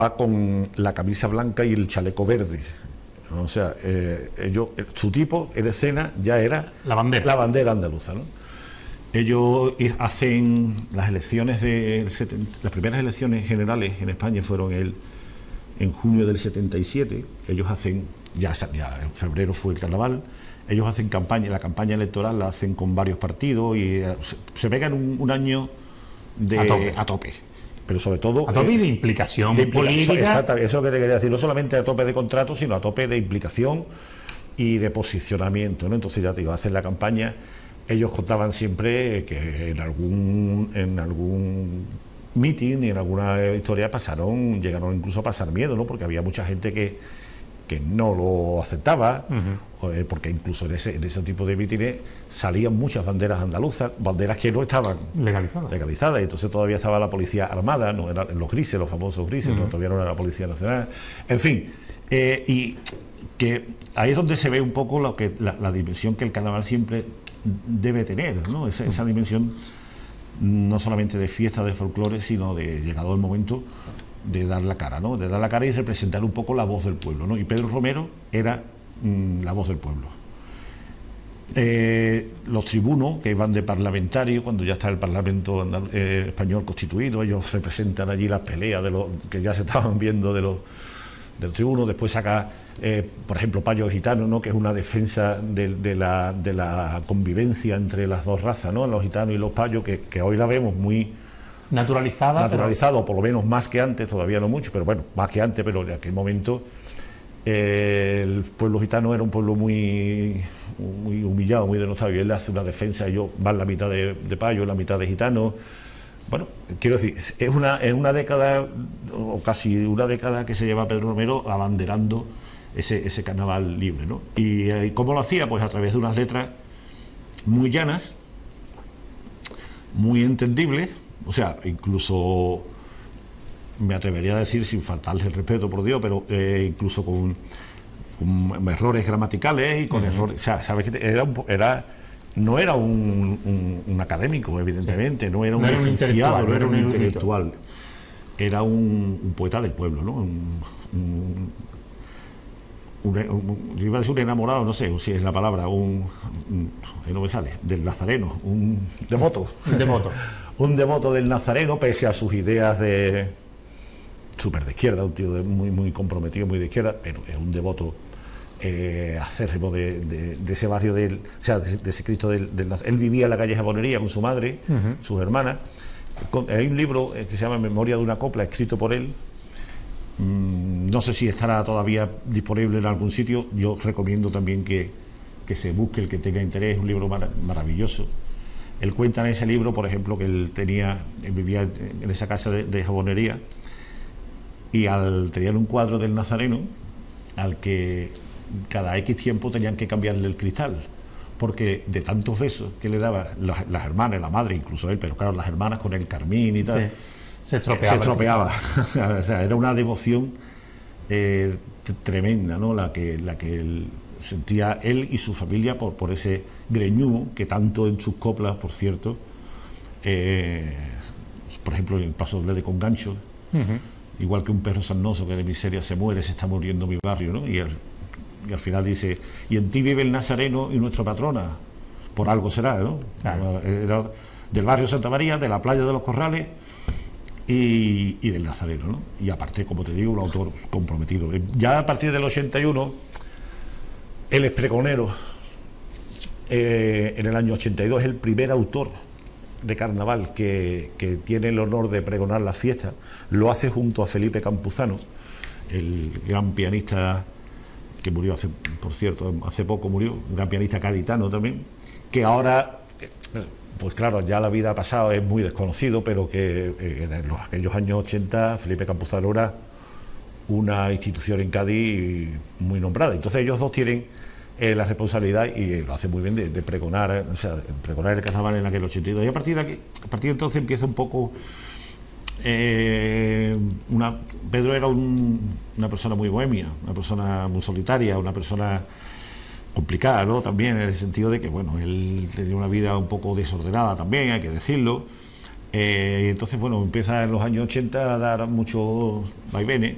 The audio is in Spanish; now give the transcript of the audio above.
va con la camisa blanca y el chaleco verde. O sea, su tipo en escena ya era la bandera andaluza, ¿no? Ellos hacen las elecciones las primeras elecciones generales en España fueron en junio del 77. Ellos hacen, ya en febrero fue el carnaval. Ellos hacen la campaña electoral la hacen con varios partidos y se pegan un año a tope. Pero sobre todo a tope de implicación política. Exactamente, eso es lo que te quería decir, no solamente a tope de contratos, sino a tope de implicación y de posicionamiento, ¿no? Entonces ya te digo, hacen la campaña. Ellos contaban siempre que en algún meeting y en alguna historia llegaron incluso a pasar miedo, ¿no? Porque había mucha gente que no lo aceptaba, porque incluso en ese tipo de mítines salían muchas banderas andaluzas, banderas que no estaban legalizadas, y entonces todavía estaba la policía armada, no eran los grises, los famosos grises, no, todavía no era la Policía Nacional, en fin, y que ahí es donde se ve un poco la dimensión que el carnaval siempre debe tener, ¿no? Esa dimensión no solamente de fiesta, de folclore, sino de, llegado el momento, de dar la cara, ¿no? De dar la cara y representar un poco la voz del pueblo, ¿no? Y Pedro Romero era la voz del pueblo. Los tribunos que van de parlamentario, cuando ya está el Parlamento español constituido, ellos representan allí las peleas que ya se estaban viendo del tribuno. Después saca, por ejemplo, Payo Gitano, ¿no? Que es una defensa de la convivencia entre las dos razas, ¿no? Los gitanos y los payos, que hoy la vemos muy naturalizado, por lo menos más que antes, todavía no mucho, pero bueno, más que antes, pero en aquel momento el pueblo gitano era un pueblo muy humillado, muy denostado, y él hace una defensa. Ellos van la mitad de payo, la mitad de gitanos. Bueno, quiero decir, es una década, o casi una década, que se lleva Pedro Romero abanderando ese carnaval libre, ¿no? ¿Y cómo lo hacía? Pues a través de unas letras muy llanas, muy entendibles. O sea, incluso me atrevería a decir, sin faltarle el respeto, por Dios, pero incluso con errores gramaticales y con errores. O sea, sabes que no era un académico, evidentemente, no era un licenciado, no era un intelectual, era un poeta del pueblo, ¿no? Yo iba a decir un enamorado, no sé si es la palabra, que no me sale, del nazareno, un devoto. Un devoto del nazareno, pese a sus ideas súper de izquierda, un tío muy, muy comprometido, muy de izquierda, pero es un devoto acérrimo de ese barrio, de ese Cristo del Nazareno. Él vivía en la calle Jabonería con su madre, sus hermanas. Hay un libro que se llama Memoria de una copla, escrito por él. No sé si estará todavía disponible en algún sitio. Yo recomiendo también que se busque, el que tenga interés. Es un libro maravilloso. Él cuenta en ese libro, por ejemplo, que él vivía en esa casa de Jabonería, y tenían un cuadro del Nazareno al que cada X tiempo tenían que cambiarle el cristal, porque de tantos besos que le daban las hermanas, la madre, incluso él, pero claro, las hermanas con el carmín y tal, se estropeaba. O sea, era una devoción tremenda, ¿no? La que él sentía, él y su familia, por ese greñú que tanto en sus coplas, por cierto, por ejemplo, en el Paso Doble de Congancho, igual que un perro sarnoso que de miseria se muere, se está muriendo mi barrio, ¿no? Y al final dice: y en ti vive el Nazareno y nuestra patrona, por algo será, ¿no? Claro. Era del barrio Santa María, de la playa de los Corrales y del Nazareno, ¿no? Y aparte, como te digo, un autor comprometido. Ya a partir del 81, él es pregonero. En el año 82 es el primer autor de carnaval que tiene el honor de pregonar las fiestas. Lo hace junto a Felipe Campuzano, el gran pianista que murió hace poco murió, un gran pianista gaditano también, que ahora, pues claro, ya la vida ha pasado, es muy desconocido, pero que en aquellos años 80 Felipe Campuzano era una institución en Cádiz muy nombrada. Entonces ellos dos tienen la responsabilidad, y lo hace muy bien, de pregonar, pregonar el carnaval en aquel 82. Y a partir de entonces empieza un poco. Pedro era una persona muy bohemia, una persona muy solitaria, una persona complicada, ¿no? También en el sentido de que, bueno, él tenía una vida un poco desordenada también, hay que decirlo. Y entonces, bueno, empieza en los años 80 a dar muchos vaivenes.